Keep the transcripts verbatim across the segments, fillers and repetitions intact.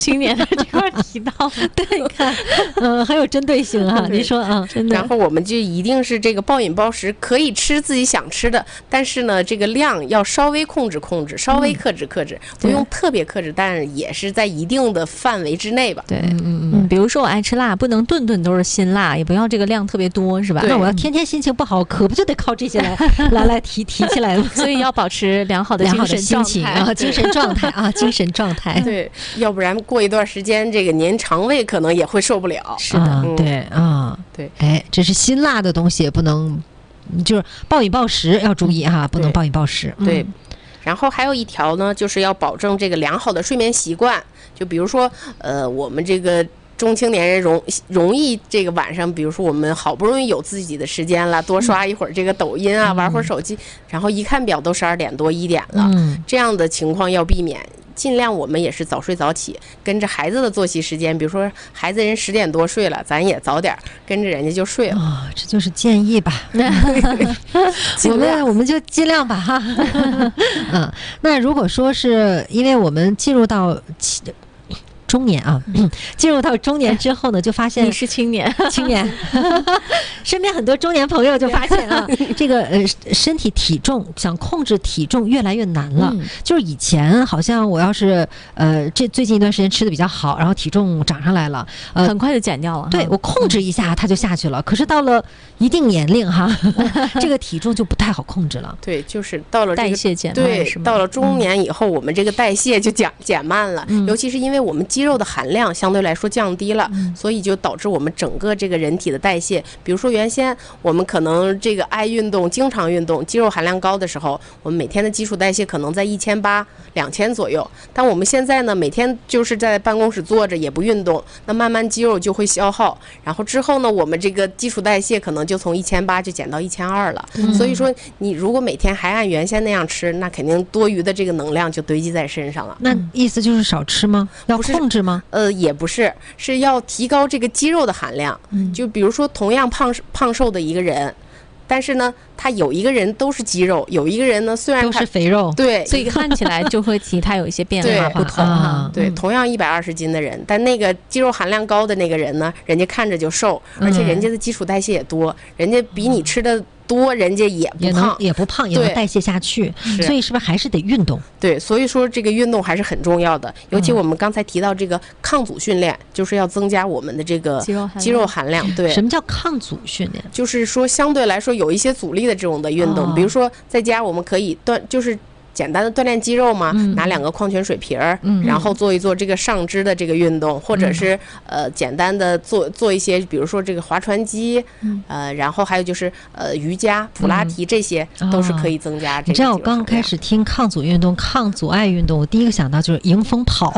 青年的这块提到， 对，你看，嗯、呃，很有针对性啊。您说啊，真的。 然后我们就一定是这个暴饮暴食，可以吃自己想吃的，但是呢，这个量要稍微控制控制，稍微克制克制，嗯、不用特别克制，但是也是在一定的范围之内吧。 对，嗯嗯嗯。比如说我爱吃辣，不能顿顿都是辛辣，也不要这个量特别多，是吧？ 那我要天天心情不好，可不就得靠这些来来来提提起来了？ 所以要保持良好的精神心情啊，精神状态啊，精神状态。 对，要不然过一段时间，这个您肠胃可能也会受不了。 是的， 啊、对啊， 对， 哎，这是辛辣的东西不能，就是暴饮暴食要注意哈，不能暴饮暴食。 对。 嗯， 然后还有一条呢，就是要保证这个良好的睡眠习惯。就比如说，呃，我们这个中青年人容容易这个晚上，比如说我们好不容易有自己的时间了，多刷一会儿这个抖音啊，嗯、玩会儿手机，然后一看表都十二点多一点了， 嗯、 这样的情况要避免。尽量我们也是早睡早起，跟着孩子的作息时间，比如说孩子人十点多睡了，咱也早点跟着人家就睡了啊、哦，这就是建议吧。我们我们就尽量吧哈。嗯，那如果说是因为我们进入到中年啊，进入到中年之后呢，就发现你是青年， 青年，身边很多中年朋友就发现啊，这个呃身体体重想控制体重越来越难了。嗯、就是以前好像我要是呃这最近一段时间吃的比较好，然后体重涨上来了，呃很快就减掉了。 对，我控制一下它就下去了。可是到了一定年龄哈，这个体重就不太好控制了。 对，就是到了、这个、 代谢减慢， 对， 是吗？ 到了中年以后，嗯、我们这个代谢就减减慢了，嗯、尤其是因为我们肌肉的含量相对来说降低了，嗯、所以就导致我们整个这个人体的代谢，比如说原先我们可能这个爱运动、经常运动、肌肉含量高的时候，我们每天的基础代谢可能在一千八、两千左右。但我们现在呢，每天就是在办公室坐着也不运动，那慢慢肌肉就会消耗，然后之后呢，我们这个基础代谢可能就从一千八就减到一千二了。嗯、所以说，你如果每天还按原先那样吃，那肯定多余的这个能量就堆积在身上了。 那意思就是少吃吗？要控制吗？ 呃，也不是，是要提高这个肌肉的含量。嗯，就比如说同样胖胖瘦的一个人，但是呢，他有一个人都是肌肉，有一个人呢虽然都是肥肉， 对， 所以看起来就会提他有一些变化不同哈。 对，同样一百二十斤的人，但那个肌肉含量高的那个人呢，人家看着就瘦，而且人家的基础代谢也多，人家比你吃的多，人家也不胖， 也不胖，也能代谢下去。所以是不是还是得运动？ 对，所以说这个运动还是很重要的。尤其我们刚才提到这个抗阻训练，就是要增加我们的这个肌肉肌肉含量。对， 什么叫抗阻训练？ 就是说相对来说有一些阻力的这种的运动，哦、比如说在家我们可以锻，就是简单的锻炼肌肉嘛，嗯、拿两个矿泉水瓶儿，嗯、然后做一做这个上肢的这个运动，嗯、或者是呃简单的做做一些，比如说这个划船机，嗯、呃，然后还有就是呃瑜伽、普拉提，这些都是可以增加这个。 你知道我刚开始听抗阻运动、抗阻碍运动，我第一个想到就是迎风跑，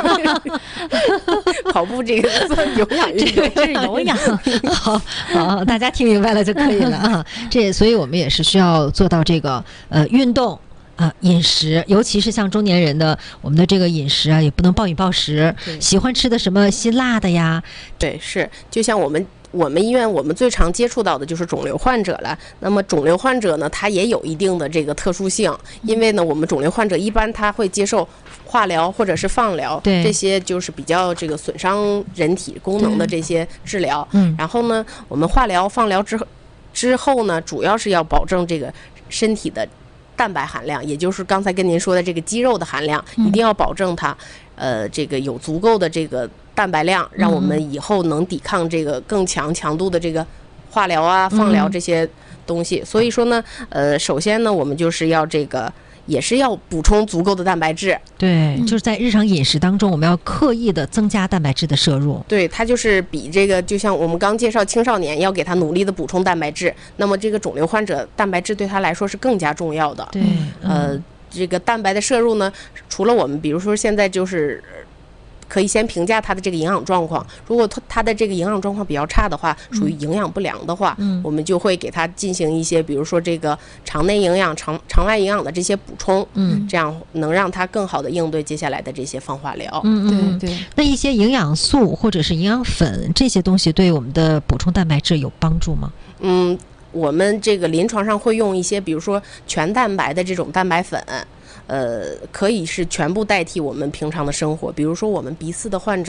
跑步这个算有氧运动， 这是有氧。 好，好，大家听明白了就可以了啊。这所以我们也是需要做到这个呃运动。啊，饮食，尤其是像中年人的，我们的这个饮食啊，也不能暴饮暴食。喜欢吃的什么辛辣的呀？ 对，是，就像我们我们医院我们最常接触到的就是肿瘤患者了。那么肿瘤患者呢，他也有一定的这个特殊性，因为呢，我们肿瘤患者一般他会接受化疗或者是放疗， 对， 这些就是比较这个损伤人体功能的这些治疗。嗯，然后呢，我们化疗、放疗之后之后呢，主要是要保证这个身体的蛋白含量，也就是刚才跟您说的这个肌肉的含量，嗯、一定要保证它，呃，这个有足够的这个蛋白量，让我们以后能抵抗这个更强强度的这个化疗啊、放疗这些东西。嗯、所以说呢，呃，首先呢，我们就是要这个。也是要补充足够的蛋白质， 对，嗯、就是在日常饮食当中，我们要刻意的增加蛋白质的摄入。 对，它就是比这个，就像我们刚介绍青少年要给他努力的补充蛋白质，那么这个肿瘤患者蛋白质对他来说是更加重要的。 对， 呃，嗯、这个蛋白的摄入呢，除了我们，比如说现在就是可以先评价他的这个营养状况，如果他他的这个营养状况比较差的话，属于营养不良的话，嗯、我们就会给他进行一些，比如说这个肠内营养、肠肠外营养的这些补充，嗯，这样能让他更好的应对接下来的这些放化疗。 嗯嗯，对对。那一些营养素或者是营养粉这些东西对我们的补充蛋白质有帮助吗？ 嗯，我们这个临床上会用一些，比如说全蛋白的这种蛋白粉。 呃，可以是全部代替我们平常的生活。比如说我们鼻饲的患者。